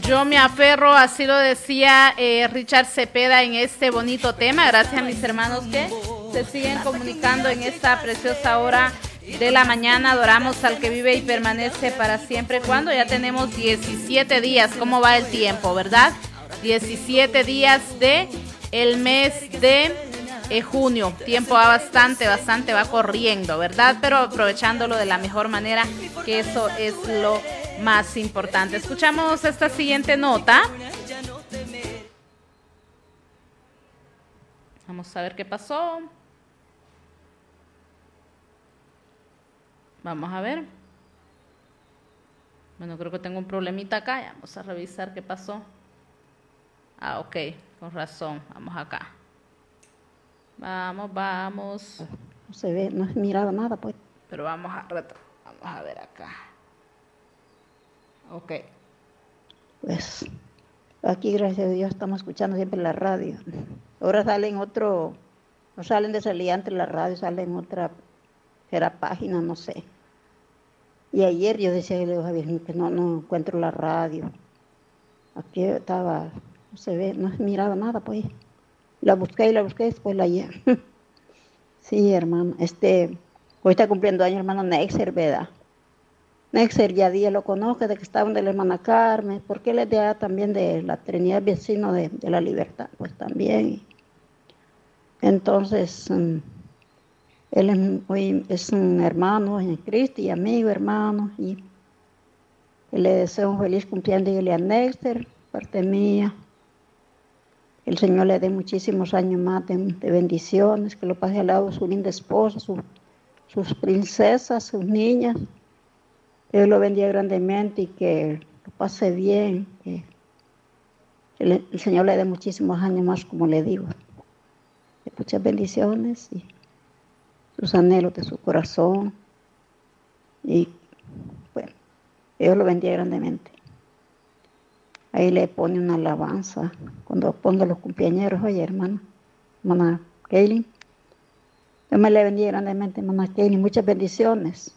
Yo me aferro, así lo decía Richard Cepeda en este bonito tema. Gracias a mis hermanos que se siguen comunicando en esta preciosa hora de la mañana. Adoramos al que vive y permanece para siempre. Cuando ya tenemos 17 días, ¿cómo va el tiempo, verdad? 17 días de el mes de junio. Tiempo va bastante, va corriendo, ¿verdad? Pero aprovechándolo de la mejor manera, que eso es lo más importante. Escuchamos esta siguiente nota. Vamos a ver qué pasó. Vamos a ver. Bueno, creo que tengo un problemita acá. Ya vamos a revisar qué pasó. Ah, ok, con razón. Vamos acá. Vamos. No se ve, no he mirado nada, pues. Pero vamos a ver acá. Ok. Pues aquí, gracias a Dios, estamos escuchando siempre la radio. Ahora salen no salen de salida entre la radio, salen otra, era página, no sé. Y ayer yo decía, Javier, que no encuentro la radio. Aquí estaba, no se ve, no he mirado nada, pues. La busqué, después la hallé. Sí, hermano, hoy está cumpliendo años hermano Nexer, ¿verdad? Nexer ya día lo conozco, de que estaba de la hermana Carmen, porque él es de allá también de la Trinidad, vecino de la Libertad, pues también. Entonces, él hoy es un hermano en Cristo y amigo hermano, y le deseo un feliz cumpleaños a Nexer, parte mía. El Señor le dé muchísimos años más de bendiciones, que lo pase al lado de su linda esposa, sus princesas, sus niñas. Que Dios lo bendiga grandemente y que lo pase bien. Que el Señor le dé muchísimos años más, como le digo. Muchas bendiciones y sus anhelos de su corazón. Y bueno, Dios lo bendiga grandemente. Ahí le pone una alabanza cuando ponga los cumpleañeros. Oye, hermana Kaylin. Dios me le bendiga grandemente, hermana Kaylin. Muchas bendiciones.